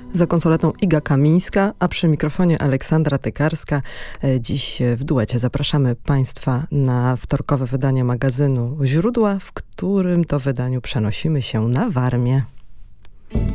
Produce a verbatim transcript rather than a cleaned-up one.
Za konsoletą Iga Kamińska, a przy mikrofonie Aleksandra Tykarska. Dziś w duecie zapraszamy Państwa na wtorkowe wydanie magazynu Źródła, w którym to wydaniu przenosimy się na Warmię.